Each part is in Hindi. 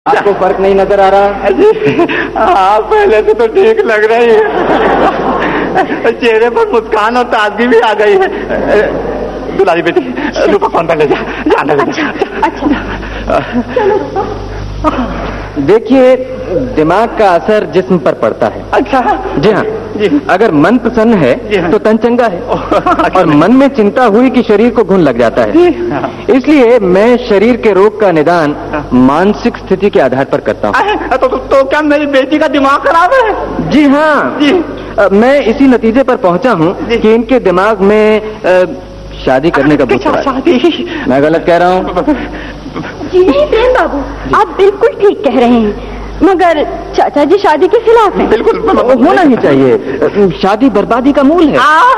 आपको फर्क नहीं नजर आ रहा? हाँ, पहले से तो ठीक लग रही है। चेहरे पर मुस्कान और ताजगी भी आ गई है। दुलारी बेटी, रूपा फोन पर ले जा, जाने ले जा। देखिए, दिमाग का असर जिस्म पर पड़ता है। अच्छा जी हाँ जी। अगर मन प्रसन्न है तो तन चंगा है, और मन में चिंता हुई कि शरीर को घुन लग जाता है। इसलिए मैं शरीर के रोग का निदान मानसिक स्थिति के आधार पर करता हूँ। तो क्या मेरी बेटी का दिमाग खराब है? जी हाँ जी। मैं इसी नतीजे पर पहुंचा हूँ कि इनके दिमाग में शादी करने का भूत है। शादी? मैं गलत कह रहा हूँ? जी नहीं प्रेम बाबू, आप बिल्कुल ठीक कह रहे हैं, मगर चाचा जी शादी के खिलाफ हैं। बिल्कुल होना ही चाहिए। शादी बर्बादी का मूल है।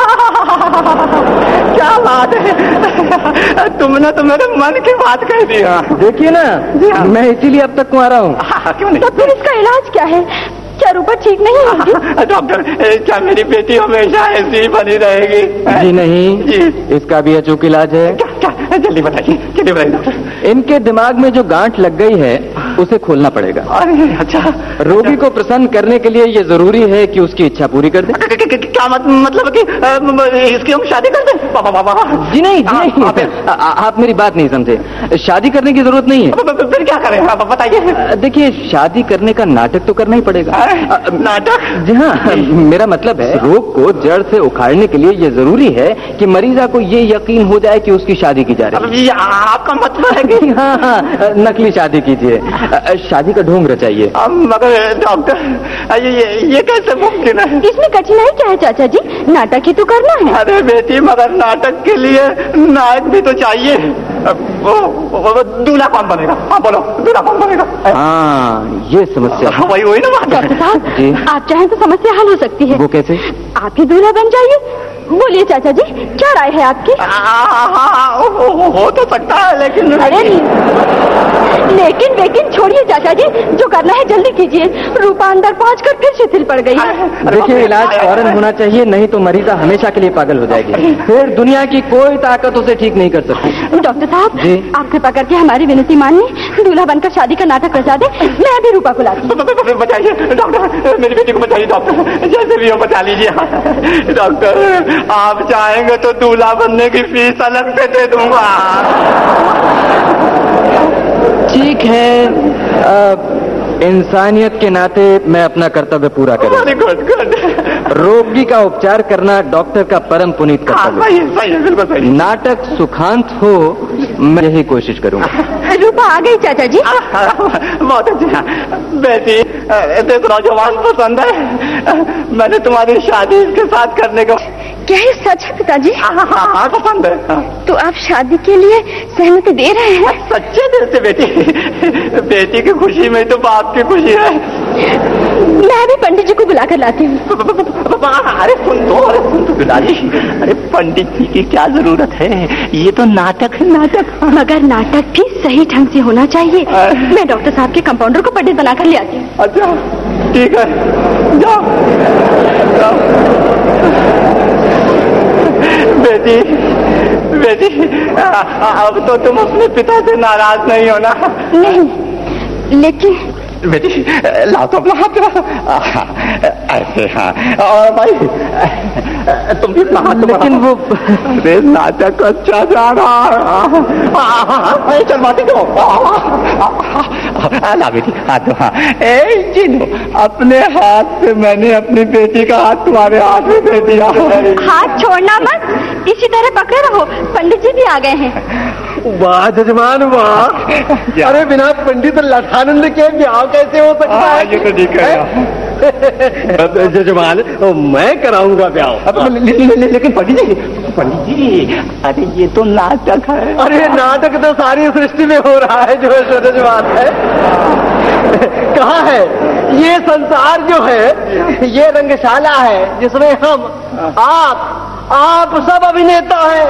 क्या बात है, तुमने तो मेरे मन की बात कह दी। देखिए ना, मैं इसीलिए अब तक कुंवारा हूँ। क्यों नहीं? तो फिर इसका इलाज क्या है? क्या रूपा ठीक नहीं होगी? डॉक्टर, क्या मेरी बेटी हमेशा ऐसी बनी रहेगी? जी नहीं जी। इसका भी अचूक इलाज है। क्या? जल्दी बताइए, जल्दी बताइए डॉक्टर। इनके दिमाग में जो गांठ लग गई है उसे खोलना पड़ेगा। अरे अच्छा। रोगी को प्रसन्न करने के लिए ये जरूरी है कि उसकी इच्छा पूरी कर दे। क्या मतलब कि इसकी हम शादी कर दें? बाबा जी नहीं, जी नहीं। आप मेरी बात नहीं समझे। शादी करने की जरूरत नहीं है। फिर क्या करें? बताइए। देखिए, शादी करने का नाटक तो करना ही पड़ेगा। नाटक? जी हाँ, मेरा मतलब है रोग को जड़ से उखाड़ने के लिए ये जरूरी है कि मरीजा को ये यकीन हो जाए कि उसकी शादी की जा रही है। आपका मतलब है कि? हाँ, नकली शादी कीजिए, शादी का ढोंग रचाइए। मगर डॉक्टर, ये कैसे मुमकिन है? इसमें कठिनाई क्या है चाचा जी? नाटक ही तो करना है। अरे बेटी, मगर नाटक के लिए नायक भी तो चाहिए। वो दूल्हा कौन बनेगा? हाँ बोलो, दूल्हा कौन बनेगा? हाँ, ये समस्या। वही ना बात। डॉक्टर साहब जी। आप चाहें तो समस्या हल हो सकती है। वो कैसे? आप ही दूल्हा बन जाइए। बोलिए चाचा जी, क्या राय है आपकी? हो तो सकता है, लेकिन अरे लेकिन छोड़िए चाचा जी, जो करना है जल्दी कीजिए। रूपा अंदर पहुंचकर फिर शिथिल पड़ गई है। देखिए, इलाज फौरन होना चाहिए, नहीं तो मरीजा हमेशा के लिए पागल हो जाएगी। फिर दुनिया की कोई ताकत उसे ठीक नहीं कर सकती। डॉक्टर साहब जी। आप कृपा करके हमारी विनती मानिए, दूल्हा बनकर शादी का नाटक रचा दे। मैं अभी रूपा को लाती हूँ। बचाइए डॉक्टर, मेरी बेटी को बचाइए डॉक्टर, जैसे भी हो बचा लीजिए। डॉक्टर, आप चाहेंगे तो दूल्हा बनने की फीस अलग से दे दूंगा। ठीक है, इंसानियत के नाते मैं अपना कर्तव्य पूरा करूंगा। गुड। रोगी का उपचार करना डॉक्टर का परम पुनीत कर्तव्य है। सही है, बिल्कुल सही। नाटक सुखांत हो, मैं यही कोशिश करूंगा। रूपा आ गई चाचा जी। बहुत अच्छा। बेटी, देख नौजवान पसंद है, मैंने तुम्हारी शादी इसके साथ करने को। क्या ये सच है पिताजी? हाँ, पसंद है। तो आप शादी के लिए सहमति दे रहे हैं? सच्चे दिल से बेटी, बेटी की खुशी में तो बाप की खुशी है। मैं अभी पंडित जी को बुलाकर लाती हूँ। अरे सुन तो पिताजी, अरे पंडित जी की क्या जरूरत है, ये तो नाटक है, नाटक। मगर नाटक भी सही ढंग से होना चाहिए। मैं डॉक्टर साहब के कंपाउंडर को पंडित बनाकर ले आती हूँ। अच्छा ठीक है, जाओ। बेटी, अब तो तुम अपने पिता से नाराज नहीं हो ना? नहीं, लेकिन बेटी लाओ तो अपना हाथ ऐसे। हाँ, और भाई तुम भी अपना हाथ। लेकिन वो नाटक अच्छा जा रहा है। चल बाती दो। ला बेटी हाथ दो। हाँ, लो, अपने हाथ से मैंने अपनी बेटी का हाथ तुम्हारे हाथ में दे दिया। हाथ छोड़ना मत, इसी तरह पकड़े रहो। पंडित जी भी आ गए हैं। वाह जजमान वाह। अरे बिना पंडित लठानंद के ब्याह कैसे हो सकता है? ये तो ठीक है जजमान, मैं कराऊंगा ब्याह। लेकिन पंडित जी, अरे ये तो नाटक है। अरे नाटक तो सारी सृष्टि में हो रहा है, जो है जजमान है। कहाँ है ये संसार? जो है ये रंगशाला है जिसमें हम आप सब अभिनेता हैं।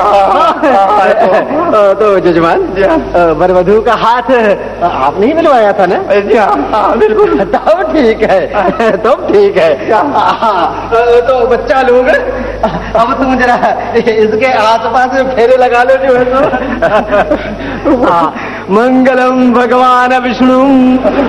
तो जजमान, वरवधू का हाथ आपने ही मिलवाया था ना? जी हाँ, बिल्कुल। तब ठीक है, तब ठीक है। तो बच्चा लोग, अब तुम जरा इसके आसपास फेरे लगा लो, जो है तो। मंगलम भगवान विष्णु